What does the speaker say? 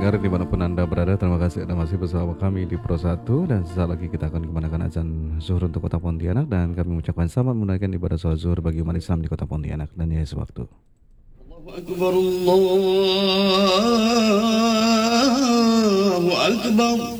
pendengar dimanapun Anda berada, terima kasih Anda masih bersama kami di Pro 1. Dan sesaat lagi kita akan kemanakan azan zuhur untuk kota Pontianak. Dan kami mengucapkan selamat menunaikan ibadah sholat zuhur bagi umat Islam di kota Pontianak. Dan ya sewaktu. Allahu Akbar, Allahu Akbar.